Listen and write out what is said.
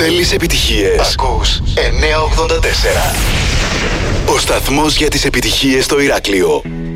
Θέλεις επιτυχίες? Ακούς 984. Ο σταθμός για τις επιτυχίες στο Ηράκλειο.